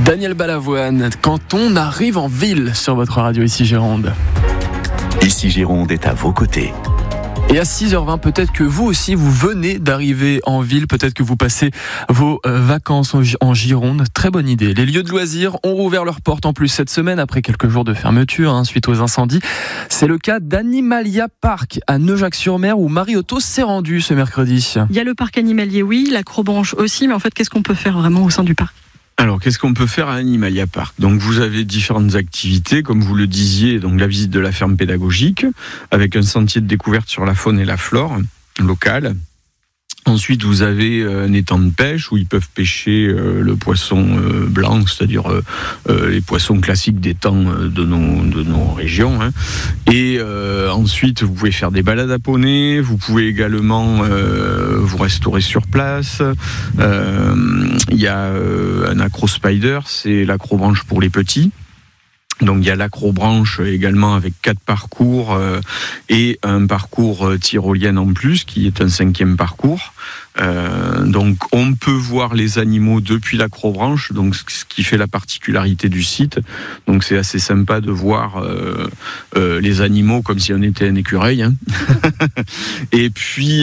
Daniel Balavoine, quand on arrive en ville sur votre radio ici Gironde. Ici Gironde est à vos côtés. Et à 6h20, peut-être que vous aussi, vous venez d'arriver en ville, peut-être que vous passez vos vacances en Gironde. Très bonne idée. Les lieux de loisirs ont rouvert leurs portes en plus cette semaine, après quelques jours de fermeture suite aux incendies. C'est le cas d'Animalia Park à Neujac-sur-Mer, où Marie-Auto s'est rendue ce mercredi. Il y a le parc animalier, oui, l'acrobranche aussi, mais en fait, qu'est-ce qu'on peut faire vraiment au sein du parc ? Alors, qu'est-ce qu'on peut faire à Animalia Park ? Donc, vous avez différentes activités, comme vous le disiez, donc la visite de la ferme pédagogique, avec un sentier de découverte sur la faune et la flore locale. Ensuite, vous avez un étang de pêche où ils peuvent pêcher le poisson blanc, c'est-à-dire les poissons classiques d'étang de nos régions. Et ensuite, vous pouvez faire des balades à poney. Vous pouvez également vous restaurer sur place. Il y a un acro-spider, c'est l'acrobranche pour les petits. Donc il y a l'acrobranche également avec 4 parcours et un parcours tyrolien en plus qui est un 5e parcours. Donc on peut voir les animaux depuis l'acrobranche, donc ce qui fait la particularité du site. Donc c'est assez sympa de voir les animaux comme si on était un écureuil. Et puis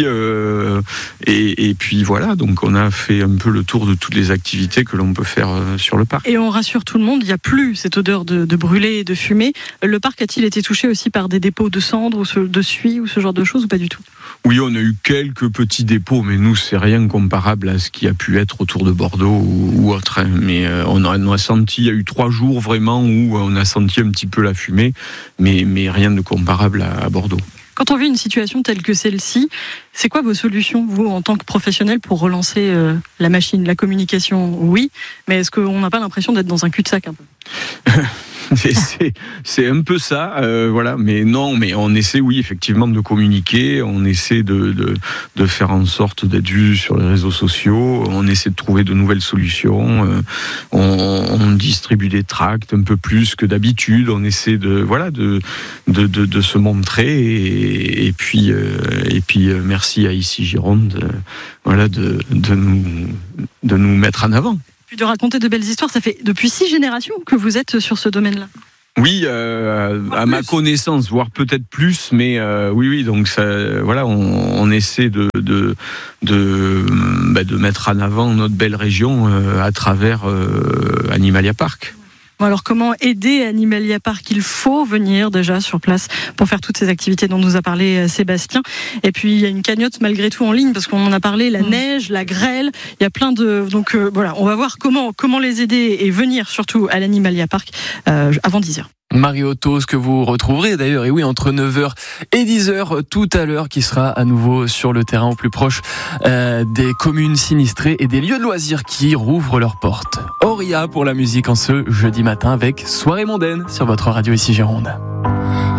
voilà, donc on a fait un peu le tour de toutes les activités que l'on peut faire sur le parc. Et on rassure tout le monde, il n'y a plus cette odeur de brûlé et de fumée. Le parc a-t-il été touché aussi par des dépôts de cendres ou de suie ou ce genre de choses ou pas du tout ? Oui, on a eu quelques petits dépôts, mais nous, c'est rien comparable à ce qui a pu être autour de Bordeaux ou autre. Mais on a senti, il y a eu 3 jours vraiment où on a senti un petit peu la fumée, mais rien de comparable à Bordeaux. Quand on vit une situation telle que celle-ci, c'est quoi vos solutions, vous, en tant que professionnel, pour relancer la machine, la communication ? Oui, mais est-ce qu'on n'a pas l'impression d'être dans un cul-de-sac un peu ? C'est un peu ça, voilà. Mais non, mais on essaie, oui, effectivement, de communiquer. On essaie de faire en sorte d'être vu sur les réseaux sociaux. On essaie de trouver de nouvelles solutions. On distribue des tracts un peu plus que d'habitude. On essaie de se montrer. Et puis, merci à Ici Gironde, de nous mettre en avant. Puis de raconter de belles histoires, ça fait depuis 6 générations que vous êtes sur ce domaine-là. Oui, à ma connaissance, voire peut-être plus, mais oui, donc ça, voilà, on essaie de mettre en avant notre belle région à travers Animalia Park. Bon, alors comment aider Animalia Park ? Il faut venir déjà sur place pour faire toutes ces activités dont nous a parlé Sébastien. Et puis il y a une cagnotte malgré tout en ligne parce qu'on en a parlé, la neige, la grêle, il y a plein de... Donc voilà, on va voir comment les aider et venir surtout à l'Animalia Park avant 10h. Marie-Auto, ce que vous retrouverez d'ailleurs, et oui, entre 9h et 10h tout à l'heure, qui sera à nouveau sur le terrain au plus proche des communes sinistrées et des lieux de loisirs qui rouvrent leurs portes. Auria pour la musique en ce jeudi matin avec Soirée mondaine sur votre radio ici Gironde.